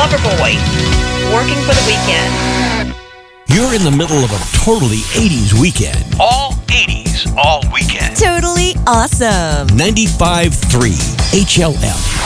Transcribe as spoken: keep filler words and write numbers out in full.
lover boy working for the weekend. You're in the middle of a totally eighties weekend. All eighties, all weekend. Totally awesome. ninety-five point three H L F.